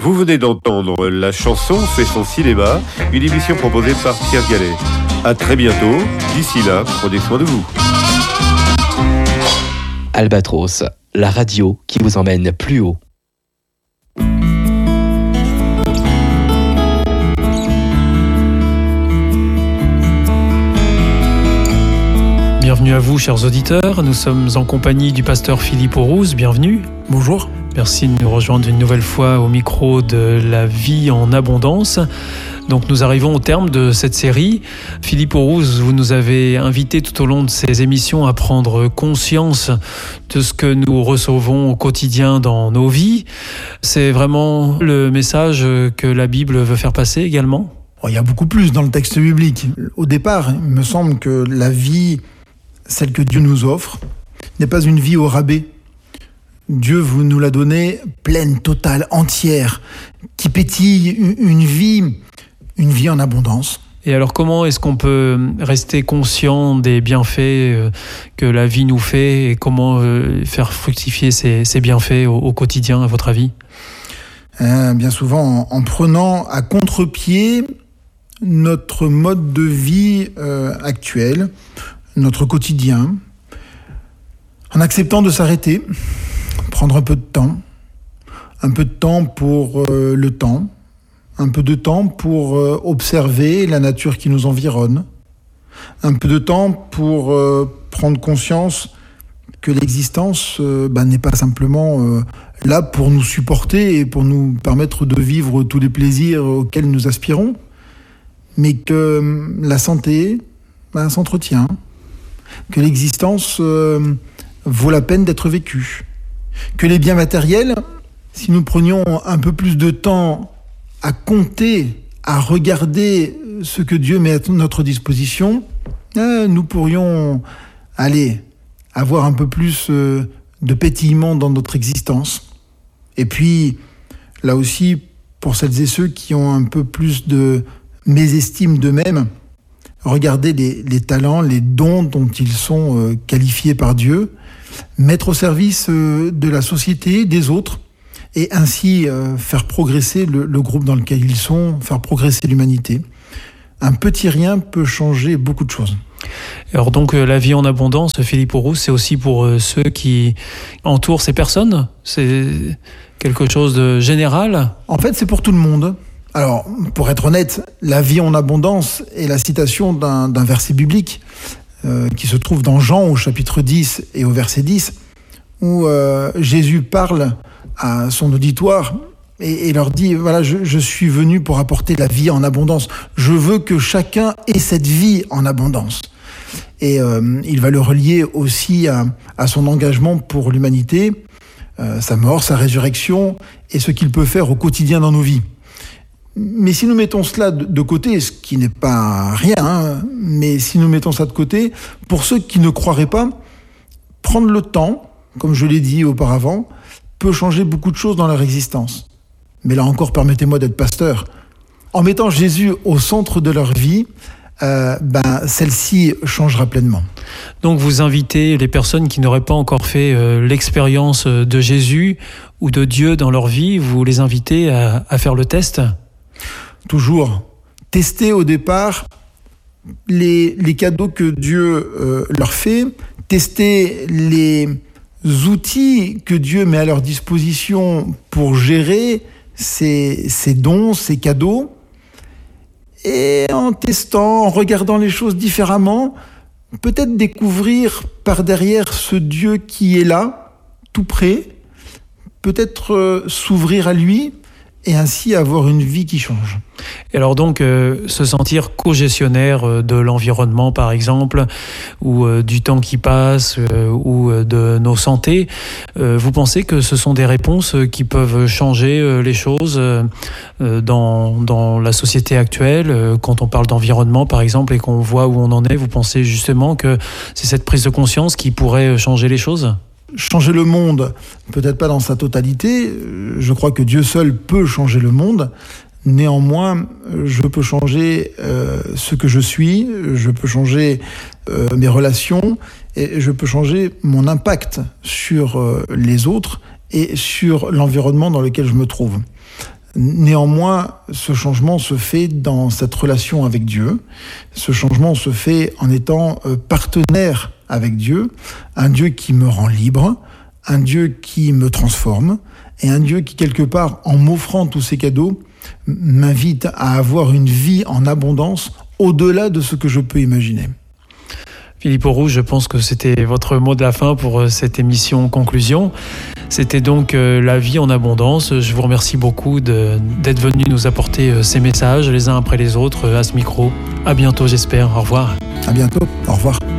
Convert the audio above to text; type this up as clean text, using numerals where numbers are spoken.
Vous venez d'entendre La chanson fait son cinéma, une émission proposée par Pierre Gallet. À très bientôt. D'ici là, prenez soin de vous. Albatros, la radio qui vous emmène plus haut. Bienvenue à vous, chers auditeurs. Nous sommes en compagnie du pasteur Philippe Aurouz. Bienvenue. Bonjour. Merci de nous rejoindre une nouvelle fois au micro de La vie en abondance. Donc nous arrivons au terme de cette série. Philippe Aurouz, vous nous avez invités tout au long de ces émissions à prendre conscience de ce que nous recevons au quotidien dans nos vies. C'est vraiment le message que la Bible veut faire passer également ? Il y a beaucoup plus dans le texte biblique. Au départ, il me semble que la vie, celle que Dieu nous offre, n'est pas une vie au rabais. Dieu vous nous l'a donnée pleine, totale, entière, qui pétille une vie en abondance. Et alors comment est-ce qu'on peut rester conscient des bienfaits que la vie nous fait et comment faire fructifier ces bienfaits au quotidien, à votre avis ? Bien souvent en prenant à contre-pied notre mode de vie actuel, notre quotidien, en acceptant de s'arrêter, prendre un peu de temps pour le temps, un peu de temps pour observer la nature qui nous environne, un peu de temps pour prendre conscience que l'existence n'est pas simplement là pour nous supporter et pour nous permettre de vivre tous les plaisirs auxquels nous aspirons, mais que la santé s'entretient, que l'existence vaut la peine d'être vécue, que les biens matériels, si nous prenions un peu plus de temps à compter, à regarder ce que Dieu met à notre disposition, nous pourrions avoir un peu plus de pétillement dans notre existence. Et puis, là aussi, pour celles et ceux qui ont un peu plus de mésestime d'eux-mêmes, regarder les talents, les dons dont ils sont qualifiés par Dieu, mettre au service de la société, des autres, et ainsi faire progresser le groupe dans lequel ils sont, faire progresser l'humanité. Un petit rien peut changer beaucoup de choses. Alors donc la vie en abondance, Philippe Aurouz, c'est aussi pour ceux qui entourent ces personnes ? C'est quelque chose de général ? En fait, c'est pour tout le monde. Alors, pour être honnête, la vie en abondance est la citation d'un verset biblique qui se trouve dans Jean au chapitre 10 et au verset 10, où Jésus parle à son auditoire et leur dit, voilà, je suis venu pour apporter la vie en abondance. Je veux que chacun ait cette vie en abondance. Et il va le relier aussi à son engagement pour l'humanité, sa mort, sa résurrection et ce qu'il peut faire au quotidien dans nos vies. Mais si nous mettons cela de côté, ce qui n'est pas rien, mais si nous mettons ça de côté, pour ceux qui ne croiraient pas, prendre le temps, comme je l'ai dit auparavant, peut changer beaucoup de choses dans leur existence. Mais là encore, permettez-moi d'être pasteur. En mettant Jésus au centre de leur vie, celle-ci changera pleinement. Donc vous invitez les personnes qui n'auraient pas encore fait l'expérience de Jésus ou de Dieu dans leur vie, vous les invitez à faire le test ? Toujours tester au départ les cadeaux que Dieu leur fait, tester les outils que Dieu met à leur disposition pour gérer ces dons, ces cadeaux. Et en testant, en regardant les choses différemment, peut-être découvrir par derrière ce Dieu qui est là, tout près, peut-être s'ouvrir à lui et ainsi avoir une vie qui change. Et alors donc, se sentir co-gestionnaire de l'environnement, par exemple, ou du temps qui passe, ou de nos santé, vous pensez que ce sont des réponses qui peuvent changer les choses dans la société actuelle, quand on parle d'environnement, par exemple, et qu'on voit où on en est, vous pensez justement que c'est cette prise de conscience qui pourrait changer les choses ? Changer le monde, peut-être pas dans sa totalité, je crois que Dieu seul peut changer le monde. Néanmoins, je peux changer ce que je suis, je peux changer mes relations et je peux changer mon impact sur les autres et sur l'environnement dans lequel je me trouve. Néanmoins, ce changement se fait dans cette relation avec Dieu. Ce changement se fait en étant partenaire avec Dieu, un Dieu qui me rend libre, un Dieu qui me transforme, et un Dieu qui, quelque part, en m'offrant tous ces cadeaux, m'invite à avoir une vie en abondance au-delà de ce que je peux imaginer. Philippe Auroux, je pense que c'était votre mot de la fin pour cette émission conclusion. C'était donc la vie en abondance. Je vous remercie beaucoup d'être venu nous apporter ces messages les uns après les autres à ce micro. À bientôt, j'espère. Au revoir. À bientôt. Au revoir.